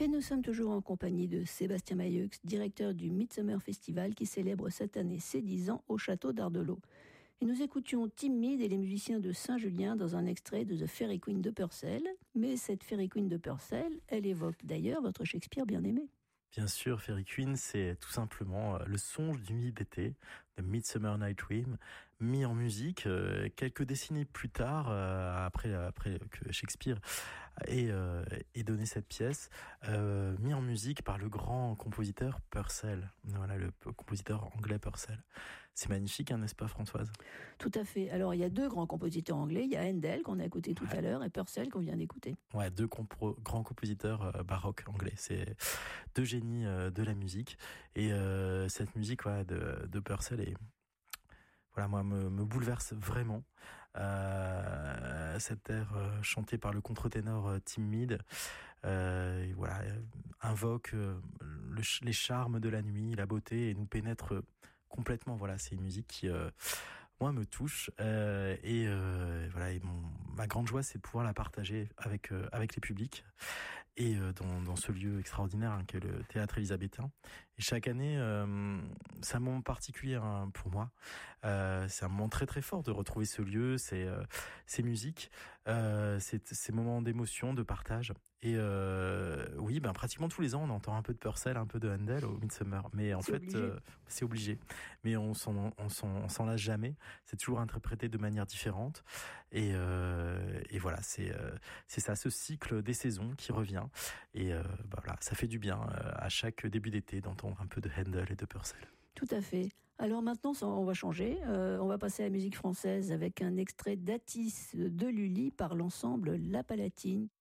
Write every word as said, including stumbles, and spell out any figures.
Et nous sommes toujours en compagnie de Sébastien Mayeux, directeur du Midsummer Festival qui célèbre cette année ses dix ans au château d'Ardelot. Et nous écoutions Tim Mead et les musiciens de Saint-Julien dans un extrait de The Fairy Queen de Purcell. Mais cette Fairy Queen de Purcell, elle évoque d'ailleurs votre Shakespeare bien-aimé. Bien sûr, Fairy Queen, c'est tout simplement le songe du midi d'été, The Midsummer Night Dream, mis en musique euh, quelques décennies plus tard, euh, après après que Shakespeare ait, euh, ait donné cette pièce, euh, mis en musique par le grand compositeur Purcell. Voilà, le compositeur anglais Purcell. C'est magnifique, hein, n'est-ce pas, Françoise ? Tout à fait. Alors, il y a deux grands compositeurs anglais. Il y a Handel, qu'on a écouté tout ouais. à l'heure, et Purcell, qu'on vient d'écouter. Ouais, deux compro- grands compositeurs euh, baroques anglais. C'est deux génies euh, de la musique. Et euh, cette musique ouais, de, de Purcell est... Voilà, moi, me, me bouleverse vraiment. Euh, cette air euh, chantée par le contre-ténor euh, Tim Mead, euh, voilà, euh, invoque euh, le, les charmes de la nuit, la beauté, et nous pénètre euh, complètement. Voilà, c'est une musique qui, euh, moi, me touche. Euh, et euh, voilà, et mon, ma grande joie, c'est de pouvoir la partager avec euh, avec les publics et euh, dans, dans ce lieu extraordinaire hein, qu'est le théâtre élisabétain. Et chaque année, euh, c'est un moment particulier hein, pour moi. Euh, c'est un moment très très fort de retrouver ce lieu, ces, euh, ces musiques, euh, ces, ces moments d'émotion, de partage. Et euh, oui, ben pratiquement tous les ans, on entend un peu de Purcell, un peu de Handel au Midsummer. Mais en c'est fait, obligé. Euh, c'est obligé. Mais on s'en, on s'en, on s'en lasse jamais. C'est toujours interprété de manière différente. Et, euh, et voilà, c'est, euh, c'est ça, ce cycle des saisons qui revient. Et euh, ben voilà, ça fait du bien euh, à chaque début d'été d'entendre un peu de Handel et de Purcell. Tout à fait. Alors maintenant, on va changer. Euh, on va passer à la musique française avec un extrait d'Atis de Lully par l'ensemble La Palatine.